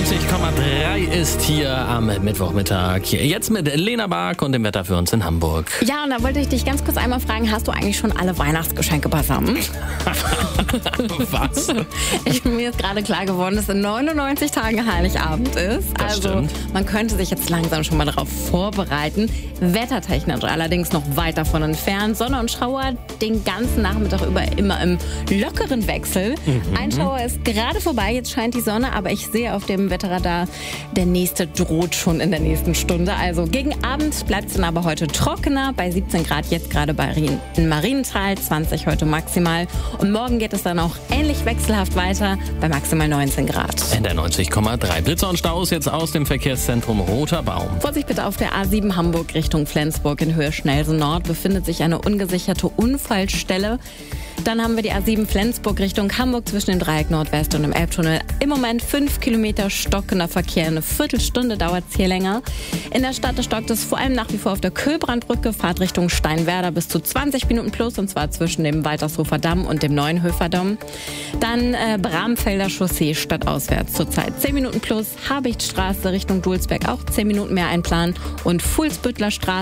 90,3 ist hier am Mittwochmittag. Jetzt mit Lena Bark und dem Wetter für uns in Hamburg. Ja, und da wollte ich dich ganz kurz einmal fragen, hast du eigentlich schon alle Weihnachtsgeschenke beisammen? Was? Mir ist gerade klar geworden, dass in 99 Tagen Heiligabend ist. Das also stimmt. man könnte sich jetzt langsam schon mal darauf vorbereiten. Wettertechnisch allerdings noch weit davon entfernt. Sonne und Schauer den ganzen Nachmittag über immer im lockeren Wechsel. Ein Schauer ist gerade vorbei, jetzt scheint die Sonne, aber ich sehe auf dem Wetterradar, der nächste droht schon in der nächsten Stunde. Also gegen Abend bleibt es dann aber heute trockener, bei 17 Grad jetzt gerade in Marienthal, 20 heute maximal. Und morgen geht es dann auch ähnlich wechselhaft weiter, bei maximal 19 Grad. In der 90,3. Blitzer und Staus jetzt aus dem Verkehrszentrum Roter Baum. Vorsicht bitte auf der A7 Hamburg Richtung Flensburg in Höhe Schnellsen Nord befindet sich eine ungesicherte Unfallstelle. Dann haben wir die A7 Flensburg Richtung Hamburg zwischen dem Dreieck Nordwest und dem Elbtunnel. Im Moment 5 Kilometer stockender Verkehr. Eine Viertelstunde dauert es hier länger. In der Stadt stockt es vor allem nach wie vor auf der Köhlbrandbrücke. Fahrt Richtung Steinwerder bis zu 20 Minuten plus. Und zwar zwischen dem Waltershofer Damm und dem Neuenhöfer Damm. Dann Bramfelder Chaussee stadtauswärts zurzeit 10 Minuten plus. Habichtstraße Richtung Dulsberg auch 10 Minuten mehr einplanen. Und Fuhlsbüttler Straße